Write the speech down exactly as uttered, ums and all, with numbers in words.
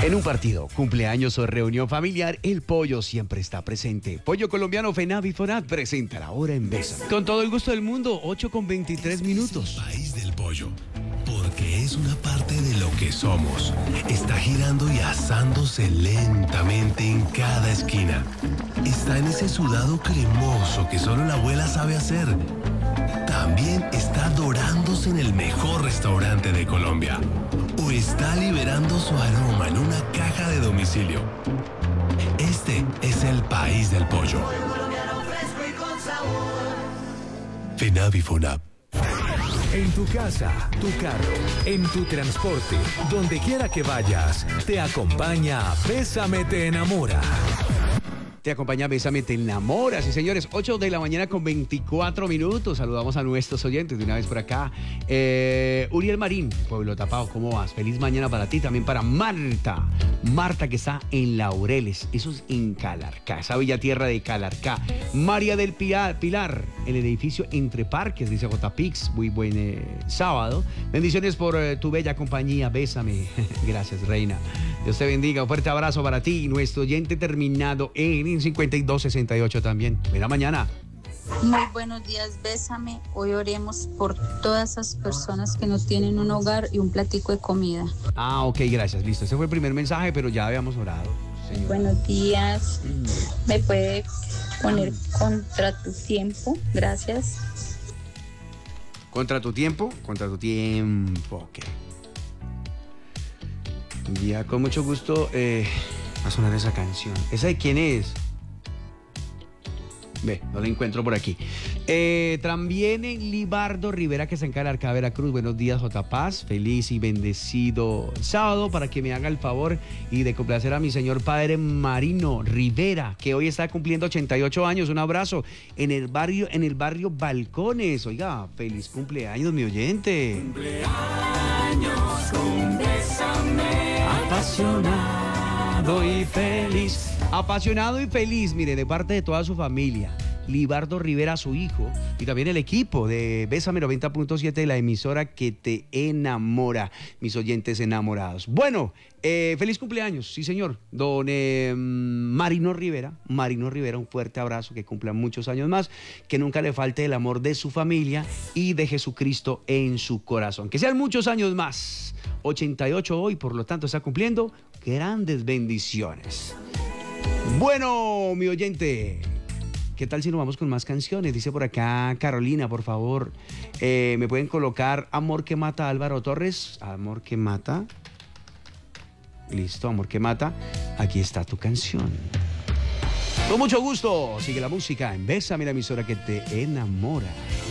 En un partido, cumpleaños o reunión familiar, el pollo siempre está presente. Pollo colombiano FENAVI FONAT presenta la hora en Bésame. Con todo el gusto del mundo, ocho con veintitrés minutos. Es el país del pollo, porque es una parte de lo que somos. Está girando y asándose lentamente en cada esquina. Está en ese sudado cremoso que solo la abuela sabe hacer. También está dorándose en el mejor restaurante de Colombia. O está liberando su aroma en una caja de domicilio. Este es el país del pollo. FENAVI FONAP. En tu casa, tu carro, en tu transporte, donde quiera que vayas, te acompaña Bésame Te Enamora. Te acompaña Bésame Te Enamora. Sí, señores, ocho de la mañana con veinticuatro minutos. Saludamos a nuestros oyentes de una vez por acá. Eh, Uriel Marín, Pueblo Tapado, ¿cómo vas? Feliz mañana para ti, también para Marta. Marta, que está en Laureles, eso es en Calarcá, esa bella tierra de Calarcá. María del Pilar, Pilar en el edificio Entre Parques, dice J Pix. Muy buen eh, sábado. Bendiciones por eh, tu bella compañía. Bésame. Gracias, reina. Dios te bendiga. Un fuerte abrazo para ti. Nuestro oyente terminado en cincuenta y dos sesenta y ocho también. Mira mañana. Muy buenos días, Bésame. Hoy oremos por todas esas personas que no tienen un hogar y un platico de comida. Ah, ok, gracias. Listo. Ese fue el primer mensaje, pero ya habíamos orado. Señor. Buenos días. ¿Me puede poner contra tu tiempo? Gracias. ¿Contra tu tiempo? Contra tu tiempo, ok. Ya, con mucho gusto eh, va a sonar esa canción. ¿Esa de quién es? Ve, no la encuentro por aquí. Eh, también en Libardo Rivera, que está en Calarcá, Veracruz. Buenos días, J Paz. Feliz y bendecido sábado, para que me haga el favor y de complacer a mi señor padre Marino Rivera, que hoy está cumpliendo ochenta y ocho años. Un abrazo en el barrio, en el barrio Balcones. Oiga, feliz cumpleaños, mi oyente. Cumpleaños con Bésame. Apasionado y feliz. Apasionado y feliz, mire, de parte de toda su familia. Libardo Rivera, su hijo, y también el equipo de Bésame noventa punto siete, de la emisora que te enamora, mis oyentes enamorados. Bueno, eh, feliz cumpleaños, sí señor, don eh, Marino Rivera, Marino Rivera, un fuerte abrazo, que cumpla muchos años más, que nunca le falte el amor de su familia y de Jesucristo en su corazón. Que sean muchos años más, ochenta y ocho hoy, por lo tanto está cumpliendo grandes bendiciones. Bueno, mi oyente, ¿qué tal si nos vamos con más canciones? Dice por acá Carolina, por favor, eh, ¿me pueden colocar Amor que Mata, Álvaro Torres? Amor que Mata. Listo, Amor que Mata. Aquí está tu canción. Con mucho gusto, sigue la música en Bésame, la emisora que te enamora.